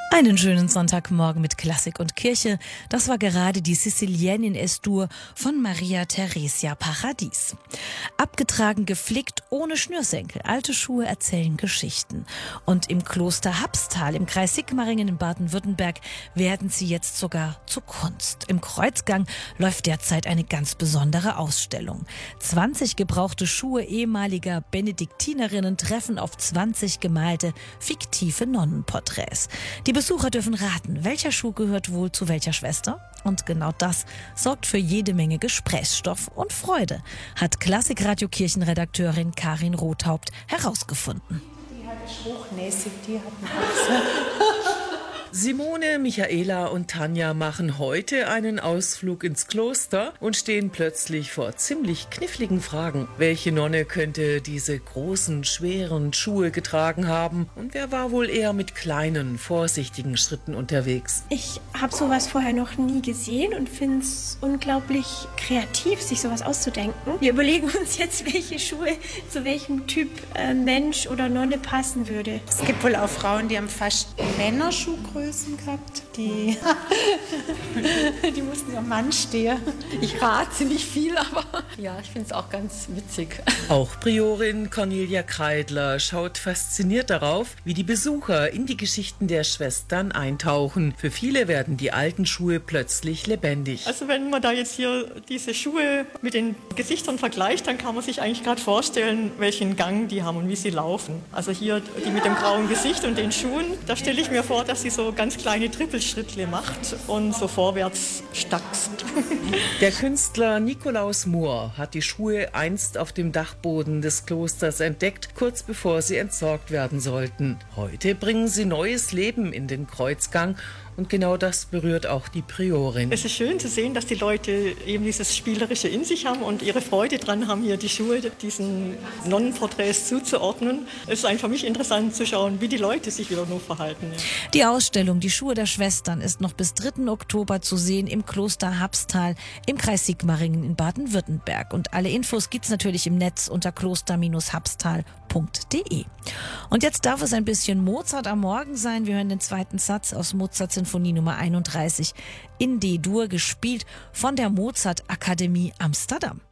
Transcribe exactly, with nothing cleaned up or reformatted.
Einen schönen Sonntagmorgen mit Klassik und Kirche. Das war gerade die Sicilienne in S-Dur von Maria Theresia Paradies. Abgetragen, geflickt, ohne Schnürsenkel. Alte Schuhe erzählen Geschichten. Und im Kloster Habsthal im Kreis Sigmaringen in Baden-Württemberg werden sie jetzt sogar zu Kunst. Im Kreuzgang läuft derzeit eine ganz besondere Ausstellung. zwanzig gebrauchte Schuhe ehemaliger Benediktinerinnen treffen auf zwanzig gemalte, fiktive Nonnenporträts. Die Besucher dürfen raten, welcher Schuh gehört wohl zu welcher Schwester. Und genau das sorgt für jede Menge Gesprächsstoff und Freude, hat Klassikradio-Kirchenredakteurin Karin Rothaupt herausgefunden. Die hat hochnäsig, die hat einen Simone, Michaela und Tanja machen heute einen Ausflug ins Kloster und stehen plötzlich vor ziemlich kniffligen Fragen. Welche Nonne könnte diese großen, schweren Schuhe getragen haben? Und wer war wohl eher mit kleinen, vorsichtigen Schritten unterwegs? Ich habe sowas vorher noch nie gesehen und finde es unglaublich kreativ, sich sowas auszudenken. Wir überlegen uns jetzt, welche Schuhe zu welchem Typ äh, Mensch oder Nonne passen würde. Es gibt wohl auch Frauen, die haben fast Männerschuhgrößen gehabt. Die, die mussten am Mann stehen. Ich rate nicht viel, aber ja, ich finde es auch ganz witzig. Auch Priorin Cornelia Kreidler schaut fasziniert darauf, wie die Besucher in die Geschichten der Schwestern eintauchen. Für viele werden die alten Schuhe plötzlich lebendig. Also wenn man da jetzt hier diese Schuhe mit den Gesichtern vergleicht, dann kann man sich eigentlich gerade vorstellen, welchen Gang die haben und wie sie laufen. Also hier die mit dem grauen Gesicht und den Schuhen, da stelle ich mir vor, dass sie so ganz kleine Trippelschrittle macht und so vorwärts stackst. Der Künstler Nikolaus Mohr hat die Schuhe einst auf dem Dachboden des Klosters entdeckt, kurz bevor sie entsorgt werden sollten. Heute bringen sie neues Leben in den Kreuzgang. Und genau das berührt auch die Priorin. Es ist schön zu sehen, dass die Leute eben dieses Spielerische in sich haben und ihre Freude dran haben, hier die Schuhe diesen Nonnenporträts zuzuordnen. Es ist einfach für mich interessant zu schauen, wie die Leute sich wieder nur verhalten. Die Ausstellung Die Schuhe der Schwestern ist noch bis dritten Oktober zu sehen im Kloster Habsthal im Kreis Sigmaringen in Baden-Württemberg. Und alle Infos gibt's natürlich im Netz unter kloster Bindestrich habsthal punkt de. Und jetzt darf es ein bisschen Mozart am Morgen sein. Wir hören den zweiten Satz aus Mozart Sinfonie Nummer einunddreißig in D-Dur, gespielt von der Mozart Akademie Amsterdam.